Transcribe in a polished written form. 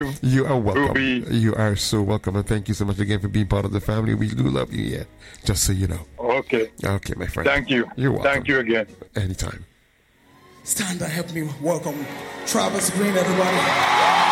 You are welcome. You are so welcome, and thank you so much again for being part of the family. We do love you, yeah. Just so you know. Okay. Okay, my friend. Thank you. You're welcome. Thank you again. Anytime. It's time to help me welcome Travis Green, everybody.